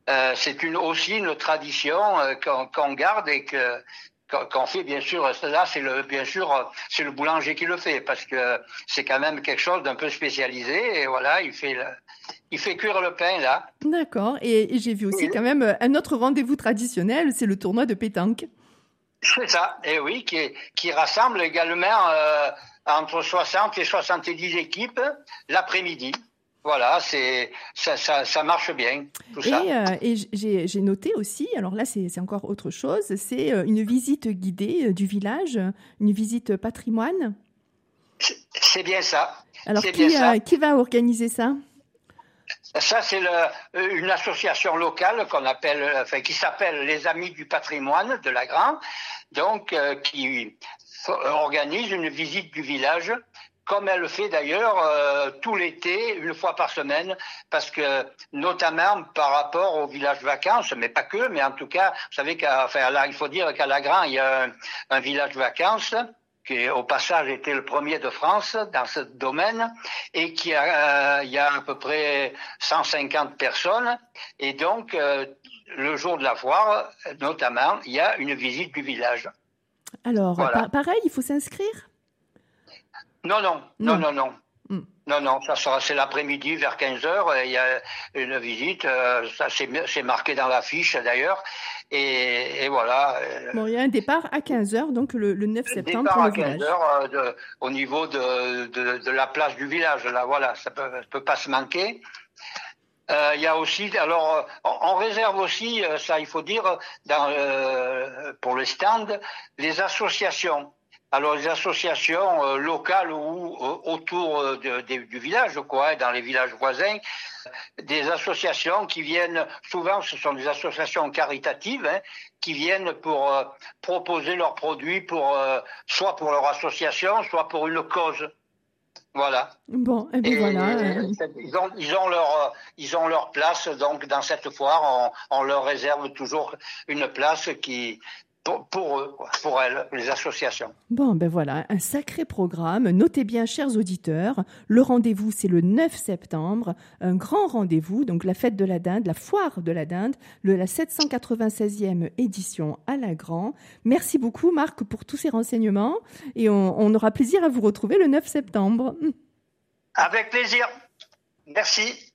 C'est aussi une tradition qu'on garde et qu'on fait bien sûr. Là, c'est le boulanger qui le fait parce que c'est quand même quelque chose d'un peu spécialisé. Et voilà, il fait cuire le pain là. D'accord. Et j'ai vu aussi Et quand même un autre rendez-vous traditionnel, c'est le tournoi de pétanque. c'est ça. Et oui, qui rassemble également entre 60 et 70 équipes l'après-midi. Voilà, ça marche bien tout ça. Et j'ai noté aussi, alors là c'est encore autre chose, c'est une visite guidée du village, une visite patrimoine. C'est bien ça. Alors C'est bien ça. qui va organiser ça? Ça, c'est une association locale qui s'appelle les Amis du Patrimoine de Lagran, donc qui organise une visite du village, comme elle le fait d'ailleurs tout l'été, une fois par semaine, parce que notamment par rapport au village vacances, mais pas que, mais en tout cas, vous savez là, il faut dire qu'à Lagran, il y a un village vacances qui au passage était le premier de France dans ce domaine et il y a à peu près 150 personnes et donc le jour de la foire notamment il y a une visite du village. Alors Voilà. pareil, il faut s'inscrire? Non. Non. Non, c'est l'après-midi vers 15h, il y a une visite, ça c'est marqué dans l'affiche d'ailleurs, et voilà. Bon, il y a un départ à 15h, donc le 9 septembre Départ pour le à village. 15h au niveau de la place du village, là, voilà, ça peut pas se manquer. Il y a aussi, alors, on réserve aussi, ça il faut dire, pour le stand, les associations. Alors les associations locales ou autour du village, quoi, dans les villages voisins, des associations qui viennent, souvent ce sont des associations caritatives, qui viennent pour proposer leurs produits soit pour leur association, soit pour une cause. Voilà. Bon, et bien voilà. Ils ont leur place, donc dans cette foire, on leur réserve toujours une place pour eux, quoi, pour elles, les associations. Bon, ben voilà, un sacré programme. Notez bien, chers auditeurs, le rendez-vous, c'est le 9 septembre, un grand rendez-vous, donc la fête de la dinde, la foire de la dinde, la 796e édition à Lagran. Merci beaucoup, Marc, pour tous ces renseignements et on aura plaisir à vous retrouver le 9 septembre. Avec plaisir. Merci.